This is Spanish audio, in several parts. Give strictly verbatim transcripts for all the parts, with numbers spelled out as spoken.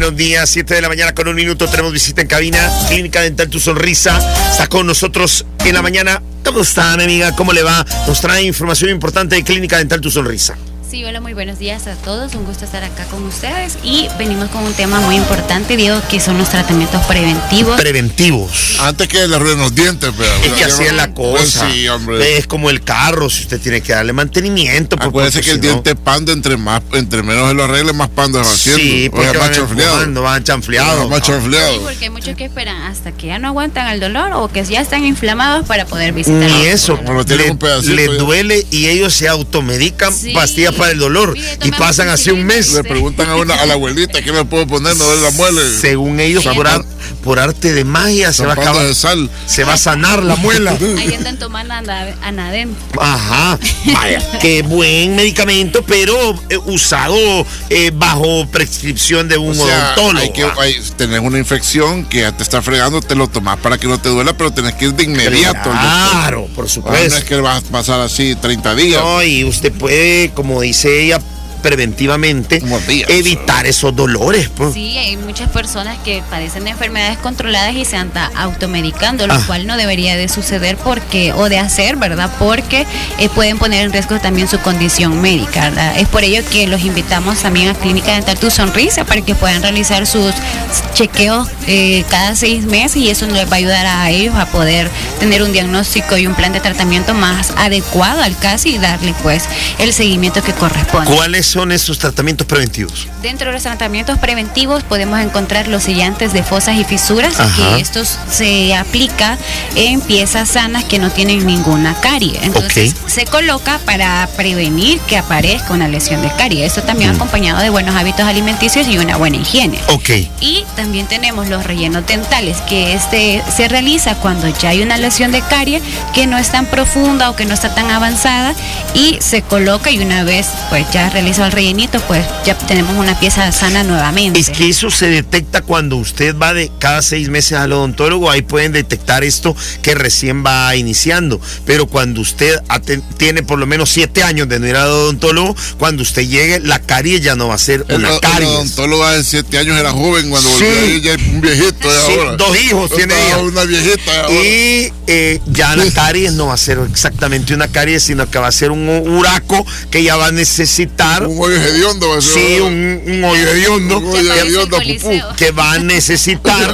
buenos días. siete de la mañana con un minuto. Tenemos visita en cabina. Clínica Dental Tu Sonrisa está con nosotros en la mañana. ¿Cómo está, mi amiga? ¿Cómo le va? Nos trae información importante de Clínica Dental Tu Sonrisa. Sí, hola, muy buenos días a todos. Un gusto estar acá con ustedes. Y venimos con un tema muy importante, Diego, que son los tratamientos preventivos. Preventivos. Antes que le arruinen los dientes, pero. Es que así es la cosa. Pues sí, hombre. Es como el carro, si usted tiene que darle mantenimiento. Acuérdese que el si diente no... panda, entre más, entre menos se lo arregle, más panda va haciendo. Sí, porque van chanfleados. Van chanfleados. Más chanfleados. Sí, porque hay muchos que esperan hasta que ya no aguantan el dolor o que ya están inflamados para poder visitar. Ni eso. Bueno, le, un pedacito, le ya. duele y ellos se automedican Sí. pastillas para el dolor. Mire, y pasan así un mes. Le preguntan a, una, a la abuelita qué le puedo poner, no duele la muela. Según ellos, por, ar, por arte de magia, se va a acabar, de sal. se va a sanar la muela. Ahí andan tomando Anadem. Ajá, vaya, qué buen medicamento, pero eh, usado eh, bajo prescripción de un o sea, odontólogo. Hay que hay, tener una infección que ya te está fregando, te lo tomas para que no te duela, pero tenés que ir de inmediato. Claro, por supuesto. Ah, no es que vas a pasar así treinta días. No, y usted puede, como dice ella, preventivamente días, evitar esos dolores. Pues. Sí, hay muchas personas que padecen de enfermedades controladas y se andan automedicando, lo ah. cual no debería de suceder porque o de hacer, ¿verdad? Porque eh, pueden poner en riesgo también su condición médica, ¿verdad? Es por ello que los invitamos también a Clínica Dental Tu Sonrisa para que puedan realizar sus chequeos eh, cada seis meses y eso les va a ayudar a ellos a poder tener un diagnóstico y un plan de tratamiento más adecuado al caso y darle pues el seguimiento que corresponde. ¿Cuáles son esos tratamientos preventivos? Dentro de los tratamientos preventivos podemos encontrar los sellantes de fosas y fisuras. Ajá. Que estos se aplica en piezas sanas que no tienen ninguna carie. Entonces okay. se coloca para prevenir que aparezca una lesión de carie. Esto también mm. acompañado de buenos hábitos alimenticios y una buena higiene. Okay. Y también tenemos los rellenos dentales, que este se realiza cuando ya hay una lesión de carie que no es tan profunda o que no está tan avanzada y se coloca y una vez pues ya realiza el rellenito, pues ya tenemos una pieza sana nuevamente. Es que eso se detecta cuando usted va de cada seis meses al odontólogo, ahí pueden detectar esto que recién va iniciando, pero cuando usted tiene por lo menos siete años de no ir al odontólogo, cuando usted llegue, la carie ya no va a ser el, una carie. El odontólogo de siete años era joven, cuando sí. volvió ahí ya es un viejito. Sí, ahora. Dos hijos tiene ella. Una viejita. Ahora. Y eh, ya la caries no va a ser exactamente una carie, sino que va a ser un huraco que ya va a necesitar un hoyo hediondo va a ser. Sí, un, un hoyo hediondo, un hoyo hediondo que va a necesitar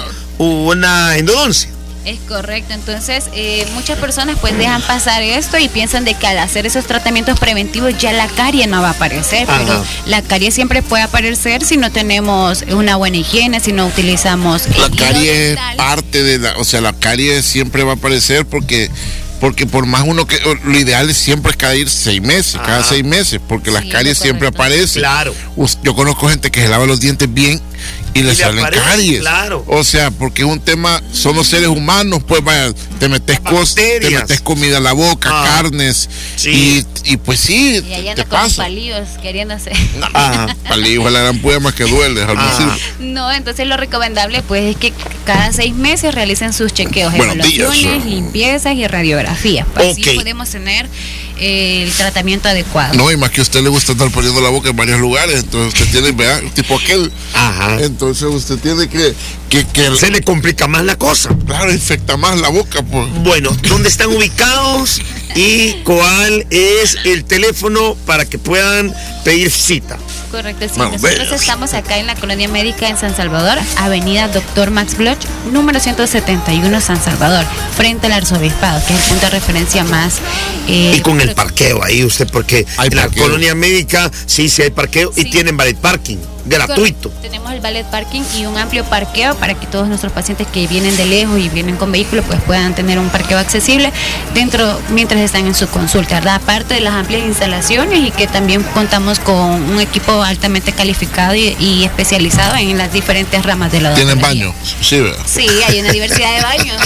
una endodoncia. Es correcto, entonces eh, muchas personas pues dejan pasar esto y piensan de que al hacer esos tratamientos preventivos ya la carie no va a aparecer, Ajá. pero la carie siempre puede aparecer si no tenemos una buena higiene, si no utilizamos... La carie es parte de la, o sea, la carie siempre va a aparecer porque... Porque por más uno que, lo ideal es siempre es cada ir seis meses, Ajá. cada seis meses, porque sí, las caries siempre aparecen. Claro. Yo conozco gente que se lava los dientes bien y, y le salen aparece, caries. Claro. O sea, porque es un tema, somos seres humanos, pues vaya, te metes cosas, te metes comida a la boca, ah. carnes, sí. y, y pues sí, y allá te anda pasa. Con palillos queriéndose. Ah, palillos, la gran puya más que duele. Ah. No, entonces lo recomendable pues es que cada seis meses realicen sus chequeos, Buenos evaluaciones, días. limpiezas y radiografías. Pues okay. así podemos tener eh, el tratamiento adecuado. No, y más que a usted le gusta estar poniendo la boca en varios lugares, entonces usted tiene, vea, tipo aquel. Ajá. Entonces usted tiene que, que, que... Se le complica más la cosa. Claro, infecta más la boca, pues. Bueno, ¿dónde están ubicados y cuál es el teléfono para que puedan pedir cita? Correcto, sí. Bueno, Nosotros veas. estamos acá en la Colonia Médica en San Salvador, Avenida Doctor Max Bloch, número ciento setenta y uno San Salvador, frente al Arzobispado, que es el punto de referencia más... Eh, y con el parqueo ahí usted, porque hay en la parqueo. Colonia Médica sí, sí hay parqueo sí. y tienen valet parking gratuito. Correcto. Tenemos el valet parking y un amplio parqueo para que todos nuestros pacientes que vienen de lejos y vienen con vehículos pues puedan tener un parqueo accesible dentro mientras están en su consulta, ¿verdad? Aparte de las amplias instalaciones y que también contamos con un equipo altamente calificado y, y especializado en las diferentes ramas de la odontología. ¿Tienen baño? Sí, ¿verdad? Sí, hay una diversidad de baños.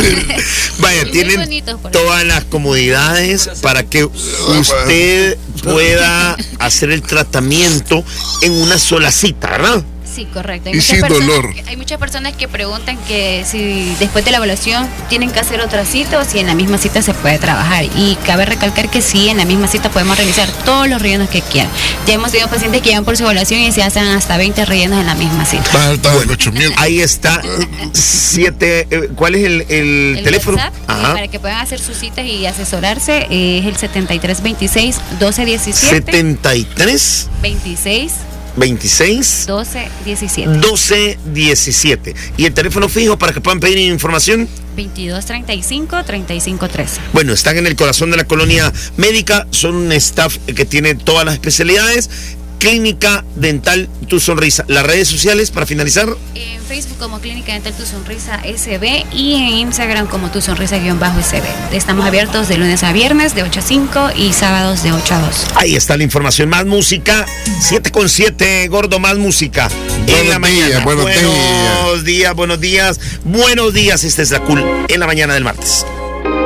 Vaya, Muy tienen bonitos, por todas las comodidades para que usted pueda hacer el tratamiento en una sola cita, ¿verdad? Sí, correcto. Hay y sin dolor. Que, hay muchas personas que preguntan que si después de la evaluación tienen que hacer otra cita o si en la misma cita se puede trabajar. Y cabe recalcar que sí, en la misma cita podemos realizar todos los rellenos que quieran. Ya hemos tenido pacientes que llegan por su evaluación y se hacen hasta veinte rellenos en la misma cita. Bueno, ahí está. Siete, ¿cuál es el, el, el teléfono? WhatsApp, eh, para que puedan hacer sus citas y asesorarse, eh, es el setenta y tres veintiséis doce diecisiete. setenta y tres veintiséis veintiséis doce diecisiete. doce diecisiete. ¿Y el teléfono fijo para que puedan pedir información? veintidós treinta y cinco treinta y cinco trece. Bueno, están en el corazón de la colonia médica, son un staff que tiene todas las especialidades. Clínica Dental Tu Sonrisa. Las redes sociales para finalizar. En Facebook como Clínica Dental Tu Sonrisa S B y en Instagram como Tu Sonrisa-S B. Estamos abiertos de lunes a viernes de ocho a cinco y sábados de ocho a dos. Ahí está la información. Más música. siete con siete, gordo, más música. Buenos en la mañana. Días, buenos, buenos días. días, buenos días. Buenos días. Esta es la Cool en la mañana del martes.